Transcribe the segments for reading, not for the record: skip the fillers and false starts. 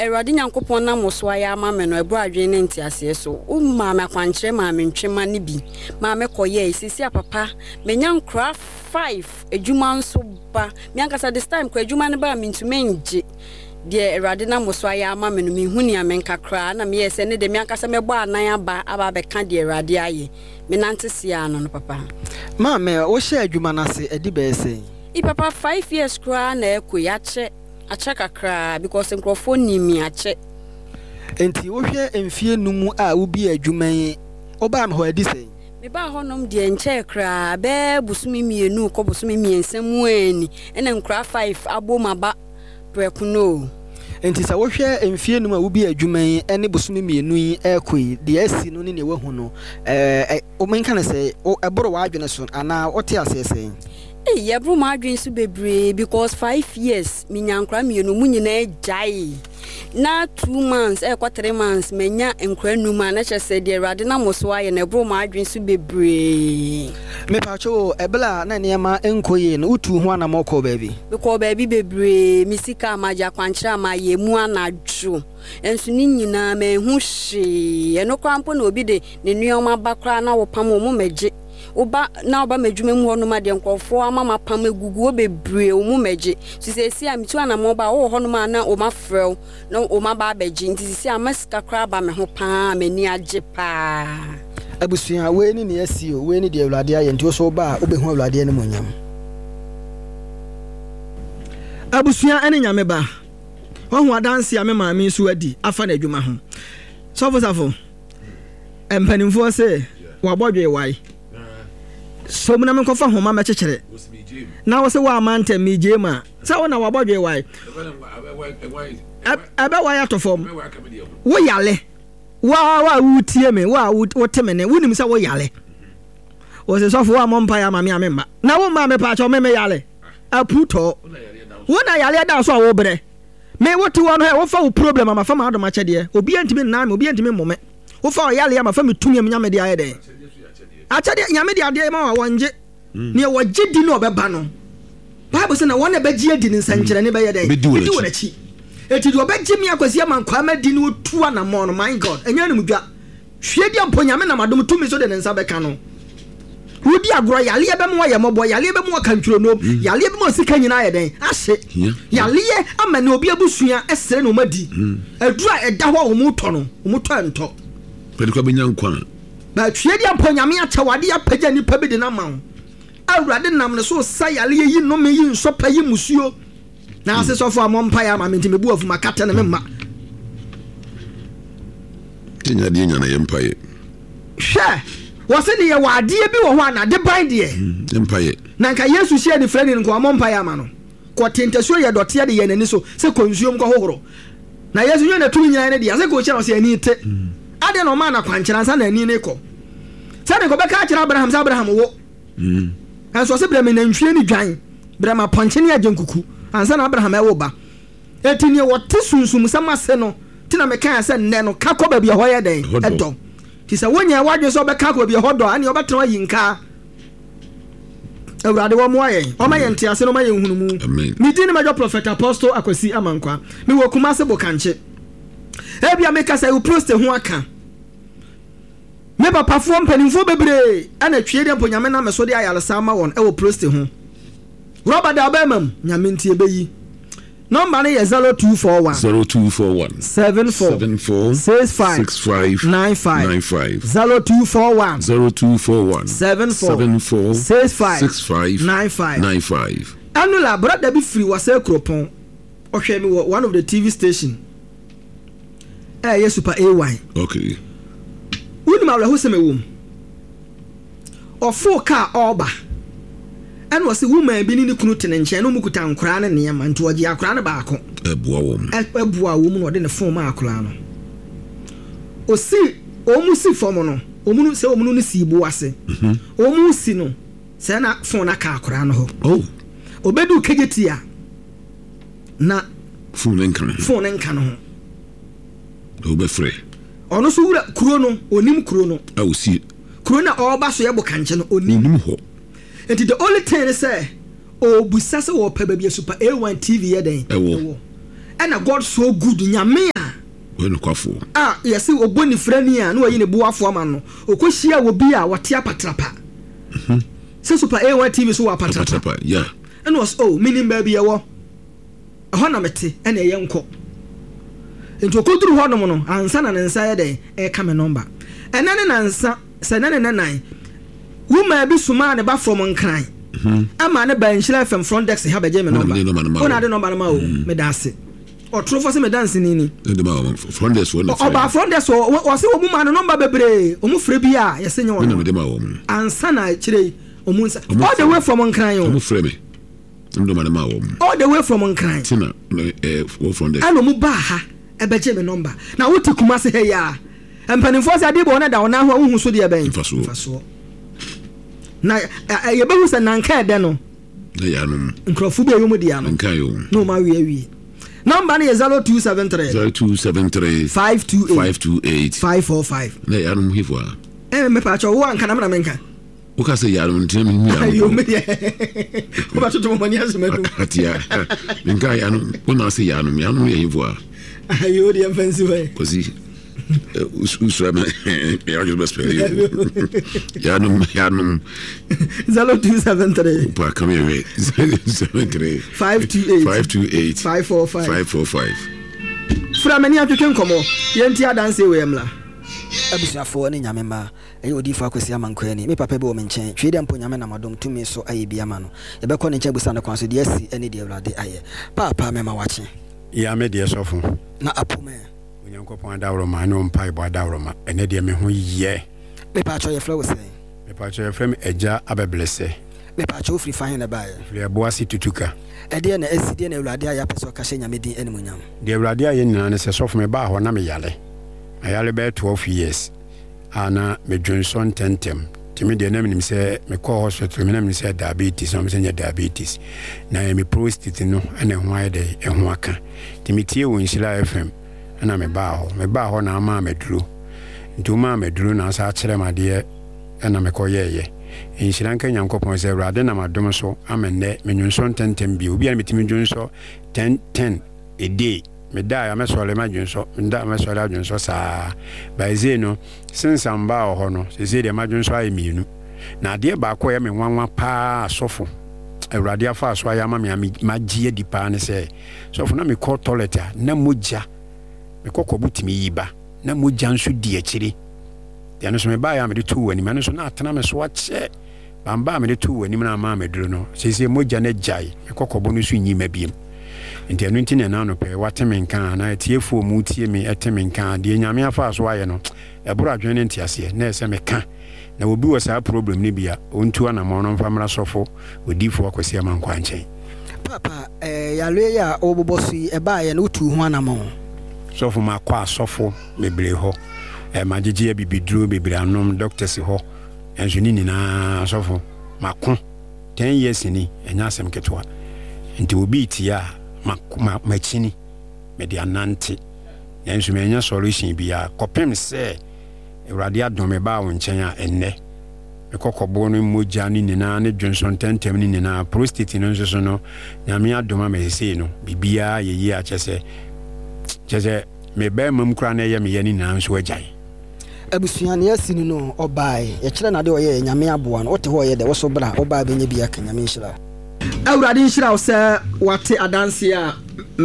Erade Nyankopon na moso ya ma me no ebro adwen ne ntiase so umma me kwankyere ma me ntwema ne bi ma me koye sisi papa me nyankra 5 ejuma nso ba me ankasa this time kwa ejuma ne ba me ntume nje de erade na moso ya ma me no me huni amenkakra na me yese ne de me ankasa me bo anan aba be ka de erade aye me nante sia no papa ma me wo hye ejuma na se edi be ese I papa 5 years kra na ekoyache achakakra because nkrofo nimi ache enti wo hwe emfie numu a wo bi adwuma yi oba me ho adi sei me ba honom de enche kra be busumi mienu ko busumi miensam ani ena nkra 5 abomaba prekuno enti sa wo hwe emfie numu a wo bi adwuma yi ene busumi mienu yi ekoi de asi no ne wo hu no o menka na sei o eboro wa adwene so ana ote asese yeah, bro, my dreams to be brave because 5 years, me nyankra me no munyina jai. Na 2 months, 3 months, me nya enkra numa na che said the rade na moso aye na bro my dreams to be brave. Me pacho ebela na niema enkoye no utu ho ana moko baby. Because baby be brave, me sika maja kwankyra ma ye mu anadwo. Enso ni nyina me hu hye. Eno kwampo na obi de ne nuoma bakra na wo pam mo meje. Oba na oba medwuma mu hono ma de nkofo amama pam egugu obebre omu meje sisi amitu ana mo ba wo hono ma na o ma frɛw na o ma ba beji nti sisi amaska kra ba me ho pa mani age pa abusua we ni ne asi o we ni de awlade aye nti so ba obehu awlade ne monyam abusua ene nyame ba ho adanse ame maami so adi afa na adwuma ho sofo empanimfo se wabodwe wai so muna men kofa homa ma chechere na wo se wa amante mi jema sa wona wabodwe wai aba wai atofom wo yale wa utie me wa wotemene wonim sa wo yale wo se sofo wa mompa ya mame amemba na wo ma me pa cho me yale aputo wona yale da so wo bre me wotu wono he wo fa wo problem ama fa ma do ma chede obi antimi na me obi antimi momme wo fa yale ama fa me tumi am nyame de aye de achade nyame de ade ma wonje ne woje di no beba no bible say na wona beji adi ni nsankyere ne be ye den bidi wona chi eti do beji mi akwasi ama kwa ma di no tu ana mo no my god enya ne mudwa hwedi ampo nyame na madom tumi so de ne nsa beka no wodi agro yale be mo ye mobo yale be mo kantwuro no yale be mo sika nyina ye den ahye yale ama ne obi abusua esere no madi adura eda ho wo mo to no wo mo to ento pedi kwa benya nkwa ba twedi ampo nyame achawade apagya ni pa bi de na ma wo awurade nam ne so sayale yi no me yi nso pa yi musuo na ase sofo amompa ya ma menti mebu afu makata na memma tinya de nya na yempaye hwe wose ne ye wade bi wo ho ana de ban de yempaye na nka yesu hye ne freni nko amompa ya ma no ko tentasuo ye dote de ye nani so se konsuom ko hohoro na yesu nyo na tumi nya ne de ase ko kira se ani te ade no ma na kwankyera nsa na ani ne ko sane ko beka kira abraham sa abraham wo anso se breme na nhwie ni dwan brema ponche ne agenkuku ansa na abraham ewo ba etini wote sunsum samase no tina meka ase nne no kako ba bia hoye den edo ti se wonya wadwe so be kako bia hodo ani obetro yinka awurade wo mo aye o ma yente ase no ma yenhunumu mi din ma jo prophet apostle akwasi amankwa mi wo kuma se bokanche ebia meka se u proste ho aka me papa fo mpanimfo bebre ana twie de mponyame na meso de ayalesa ma won e wo proste ho roba da obemam nyame ntie beyi number ne 0241 74 65 95 0241 74 65 95 anula brother bi free wase kropon ohwe mi one of the TV station super AY okay woni ma who seme wom ofo ka oba en wose woman bi ni kunu tene nche no mukuta nkura ne ne ma nto ogi akura ne baako ebuwa wom no de ne fon ma akura no osi omu si fom no omunu se omunu ni si bu ase omu si no se na fon na ka akura no ho obedu kegetia na fon nka no ho obefre ono so wura kuro no onim kuro no awusi kuro na oba so yebo kanche no onim ho enti the only thing is say o busase wo pa ba bia super A1 TV ye den ewo and God so good nyame when kwafo yes oboni frani a no yine boafo ama no okohia wo bi a wote apatrapa se super A1 TV so apatrapa yeah and was meaning baby ewo ho na mete ene ye nko enti okoduru ho no mo no ansa na nsa ye de e ka me number enane nansa se nane nanan woman bi suma ne ba from nkran ama ne ba nhira fm front desk ha beje me number ona de number ma o me dase o trofo se me dance ni front desk won ba front desk o se o mu ma no number bebre o mu frɛ bi a ye se nye won ansa na kire o mu all the way from nkran o mu frɛ me ndo ma ma wo all the way from nkran tina wo front desk ano mu ba ha e beje me number na wo ti kuma se he ya empanifo se ade bo na da wona ho hu so de ben faso na ye be hu se nanka de no na ya no nkrofo bi ayomu de ya no nanka yo no ma wi number is 0273 528 545 na ya no hifo me pa cho wo anka na menka wo ka se ya no ntia me ya ayo me wo ba to mo nya se madu atia menka ya no wo na se ya no ye hifo ayo de offensive kosi usura me ya just best play ya no 0273 pa come here 073 528 545 fra mani atwetwe nkomo yenti adanse we emla abusuafo ne nyame ma eyo odifo akwesi amankwa ni me papa be wo menchen twede mpo nyame na madom tumi so aye bia ma no ye be ko ne nche busa ne kwan so de asi ene de awrade aye papa me ma wache ya me de sofo na apume onyankopon adawro ma no mpa ibo adawro ma ene de me ho ye me pa cho ye flow say me pa cho ye frem eja abeblese me pa cho free fine na bae free boasi tutuka ede na asi de na awrade aye peso ka hye nyame din animunyam de awrade aye nyina ne se sofo me ba ho na me yale ayale be 12 years ana me Johnson tentem timi de na me se me call hospital me na me se diabetes no me se diabetes na me prostate no ana ho aye de ho aka timi tie wo Nhyira FM ana me ba ho na ama meduro ntuma meduro na asa kire made ana me koyeye Nhyira nka Nyankopon se awrade na madom so amenne me Johnson tentem bi obi a me timi Johnson 10 a day me da ya me sole ma dwunso nda me sole adwunso saa baize no since amba ho no se de ma dwunso ayi mienu na de ba ko ya me nwanwa pa asofo awrade afa aso aya ma me magie di pa ne se sofo na me call toilet na moja me kokko butimi yiba na moja nso di akire de no so me ba ya me de tu wani ma no so na atena me so ache bamba me de tu wani na ma me duro no se moja na jai me kokko bo no so nyima biem nti anu nti na no pe watemenka na etiefo mu tie me etemenka de nyame afa so aye no eburu adwene nti ase na ese meka na obi wo sa problem ni bia ontu ana mo no famra sofo odifo akwese amankwa nchen papa yale ya obobosi eba ye no tu ho anamo sofo makwa sofo mebre ho magigi ya bibiduro bebre anom doctors ho enso ni na sofo mako 10 years ni enya asem ketwa nti obi tia machini mede anante enso menya solution bia kopem se awrade adome ba wo nchen a enne mekokobo no moja ni nina ne Johnson tentem ni nina prostate no nso no nyame adoma me se no bibia yeyi a chese me ba mam kra na ye me ye ni nina nso agyan abusuane asini no obae ye kire na de oye nyame aboa no wote ho ye de wo so bra obae benya bia ka nyame nhyira awrade nhyira se wate adanse a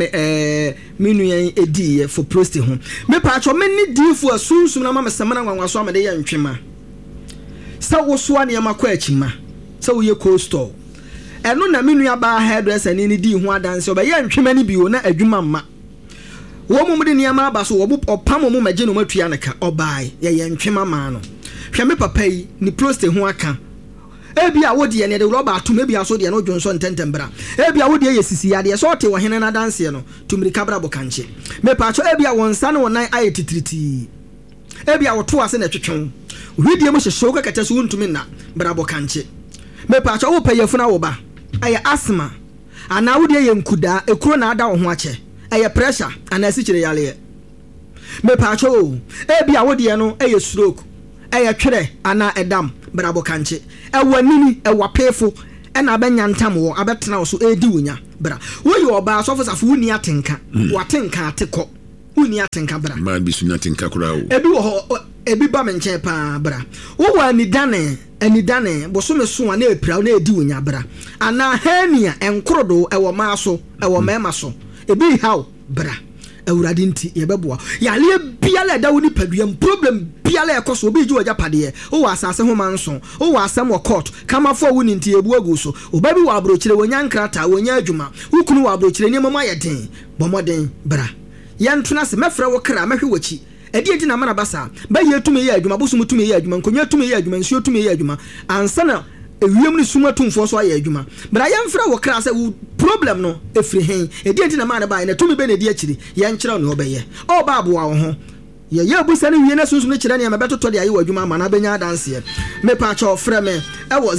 menu yen edi for prostate ho me pa cho me ni difo asunsun na ma mesemana nwanwa so amede ye ntwema sa wo so ane ma kwa akima sa wo ye coastal eno na menu aba hairdresser ni di ho adanse oba ye ntwema ni bio na adwuma mma wo mo de niam aba so wo opam mo maje no matua neka obae ye ntwema ma no hwe me papa yi ni prostate ho aka ebia wodi ne de roba atum ebia so de no Johnson tentembra ebia wodi ye sisi ade so te wo hene na danse no tumri kabra bokanche me pacho ebia wonsa ne wonan aye titriti ebia woto ase na twetwen hwidie mo hyehye ka kata so wontumi na bra bokanche me pacho wo payefuna wo ba aye asma ana wodi ye nkuda ekuro na ada wo ho ache aye pressure ana sikire yale me pacho ebia wodi no aye stroke aye twere ana edam brabo kanche ewa nini ewa pefo ena abenya ntam wo abetena wo so edi wonya bra wo ye oba so for woni atenka watenka ateko woni atenka bra man bi sunya atenka kura o ebi wo ho ebi ba me nche pa bra wo wa ni dane bo so me so na epira na edi wonya bra ana hania enkrodo ewo ma so ewo mema so ebi haw bra awurade nti yebeboa yale biala da woni paduam problem biala ekoso obi ji oja pade o wa asase ho manso o wa asem wo court kama fo woni nti ebu aguso obabi wa abrochire wonya nkrata wonya adwuma ukunu wa abrochire ni mama yeden bomoden bra yentuna se mefra wo kra mehwe wachi edi edi na mana basa ba yetumi ye adwuma boso mutumi ye adwuma nkonya tumi ye adwuma nsuo tumi ye adwuma ansana ewiem ni suma tumfo so aye adwuma bra yemfra wo kra se problem no efri hen edi edi na mana ba na tumi be na edi akiri ye nkyerɛ no obeye o ba aboa wo ho ye busa ne wie na sunsun ne kyerɛ ne mebɛtotɔ de aye adwuma ma na benya danse me pa cha ofrɛ me e wo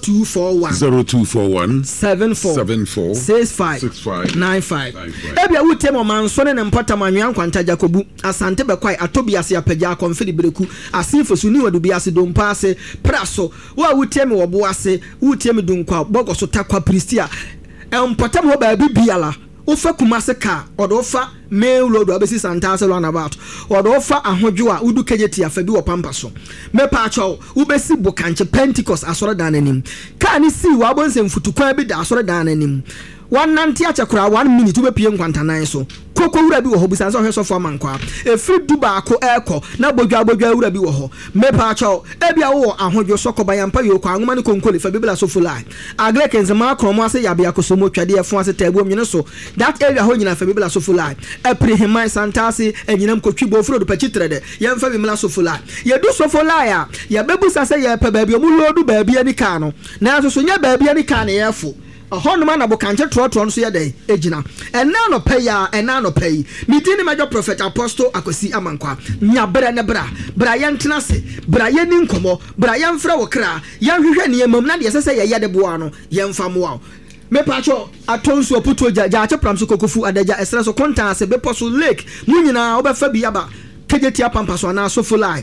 0241 74 65 95 ebia wutem o manso ne mpata manwan kwanta jakobu asante bekwai atobiase apagya konfidi bereku asifo suni wadubi ase dompa ase praso wa wutem wo bo ase wutem dunkwa bogoso takwa pristia empatam ho ba bibiala ufa kumase ka odofa mail load abesi santase lo about odofa ahodwo a udu kejeti afabi wo pampa so me pa acho ubesi bokanche Pentecost asore dan anim ka ni si wa bonse mfutukwan bi da asore dan anim wananti achakura 1 minute ubepie nkwantanan so koko wura bi wo ho bisanse ohwe sofo amankwa efri duba ako eko na bodwa wura bi wo ho mepa acho ebia wo ahodwo sokoba yampa yoko anwoma ne konkole fa bibla so fulai agre kenzema kromo ase yabe akosomo twade efo ase tabu nwene so that area ho nyina fa bibla so fulai eprihimai santase enyinam kotwi bo fro do pachitre de yemfa bibla so fulai ye du so fulai a ye bebusa se ye pa baabi omu lodu baabi ani ka no na so nya baabi ani ka ne yefo honuma na bokanche trotro nso ye dey ejina ena no pay mi dini major prophet apostle akosi amankwa nya bra ne bra ye ntena se bra ye ni nkomo bra ye mfra wo kra ye hwehwe ne yemam na de sese ye de boa no ye mfa moa me pacho atonso oputo jaache pramso kokofu adaja esreso konta se beposo lake munyina obefa bi aba kejetia pampaso na so fulai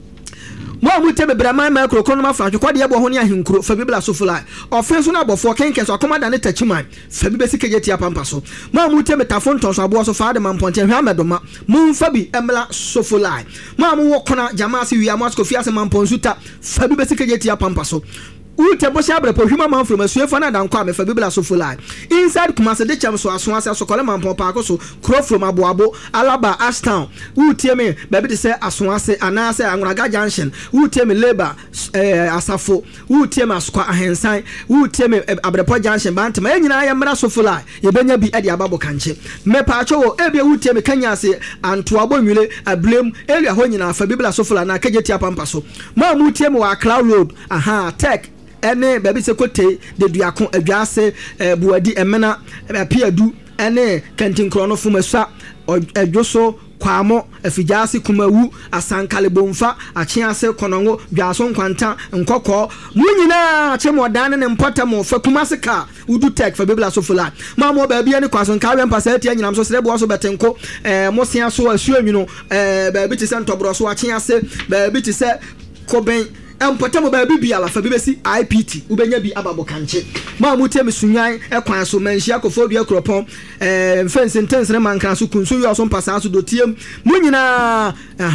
mo amute bebra man micro konoma francho kwade ebo ho ne ahinkuro fa bibla so fulai offense na abofo kenkeso akomada ne tachiman fa bibe sikejeti apampa so mo amute metafon tonso abo so fa de mamponte hwa medoma mo mfa bi emla so fulai mo amu wo kona jama se wi amasko fiase mamponsuta fa bibe sikejeti apampa so ute bo shabre po hwima man from asuefa na dan kwa me fa bibla so fulai inside kumase de cham so aso ase so kole man pon pa so kro from aboabo alaba ashtown ute me ba bi de se aso ase ana ase anwraga junction ute me labor asafo ute me askwa ahensan ute me abrepo junction bant ma nyina ya mra so fulai ye benya bi e de ababo kanche me pa acho wo e bia ute me kanya ase anto abonwule ablem area ho nyina fa bibla so fulai na kageti apampa so ma mu ute me wa cloud road tech ene baby se kote de duakon adwase buadi emena apiadu ene kantin krono fumasa adwoso kwamo afijase kumawu asankale bomfa achiase konongo dwaso nkwanta nkokọ munyina chemodan ne mpota mo fa kumase ka udu tek fa bibla so fula ma mo ba bia ne kwaso nka wempa sa tia nyinam so serebo so betenko mo sia so asuanwuno ba bi ti se ntobro so achiase ba bi ti se koben empotamo ba bibia la fa bibesi IPT ubenya bi ababo kanche ma mutem sunyan ekwan so manhia kofobia kropon fence intense ne mankan so kunso wi so mpasa so dotiem munyina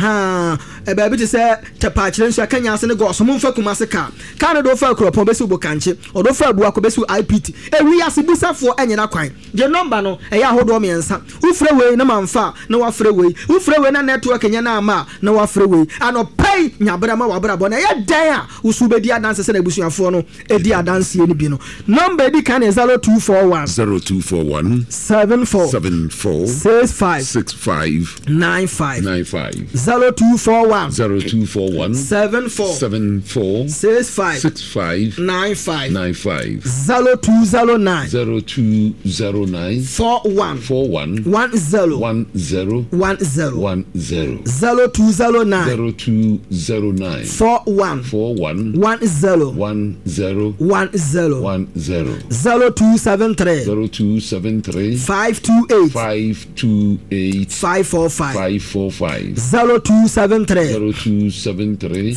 ba bi te se tapachire nso akanya ase ne go so mumfa kumase ka na do fa kropon besi ubo kanche odo fa abu akobesi IPT wi ase busafo enyina kwan je number no eya hodo miensa ufre we na manfa na wafre we ufre we na network nya na ama na wafre we ano pay nyabra ma wabra bo na ya ya usubedi adanse se na busuafo no edi adanse eni bi no number di kan 0241 74 65 95 0241 74 65 95 0209 41 10 0209 41 10 0273 528 545 0273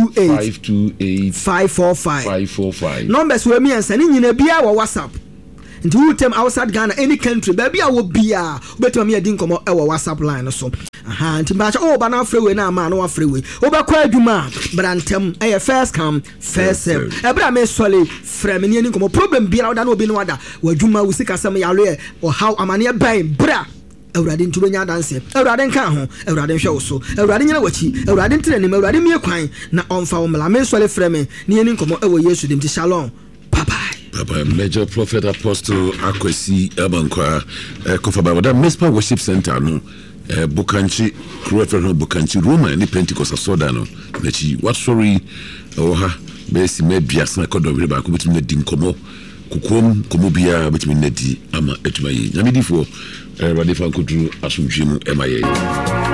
528 545 numbers we me answer ni nyina bia wo WhatsApp nti who tem outside Ghana any country baby a wo bia obetuma me adi nkomo e wo WhatsApp line no so nti ba cha ba na freeway na ma no freeway obekwa adwuma brantem e first come first serve ebra me sole frame ni nkomo problem bia na obi no wada wadwuma wo sika sam ya lo o how amane ban bra Awurade nturo nya danse awurade nka ho awurade hwe wo so awurade nyina wachi awurade ntrenem awurade mie kwan na onfa wo mla me sole frame ni eni nkomo e wo Yesu dim ti shalom Papa Major Prophet Apostle Akwesi Abankwa Kofa Baba Mespa Worship Center no Bukanchi Reverend Bukanchi Roma ni Pentecost asoda no na chi what sorry ha besi me biasa kodo bi ba ko bitimi na di nkomo kukom komo bia bitimi na di ama etuma yi nyamedifo Radifa Kudru asumdwemu emaye